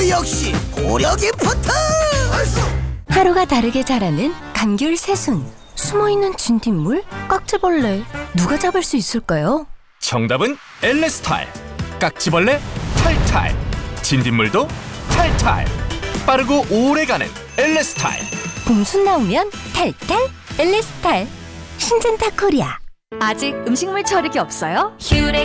역시 고력이 붙어. 하루가 다르게 자라는 감귤 새순. 숨어있는 진딧물? 깍지벌레. 누가 잡을 수 있을까요? 정답은 엘레스탈. 깍지벌레 탈탈, 진딧물도 탈탈. 빠르고 오래가는 엘레스탈. 봄순 나오면 탈탈 엘레스탈. 신젠타 코리아. 아직 음식물 처리기 없어요? 휴레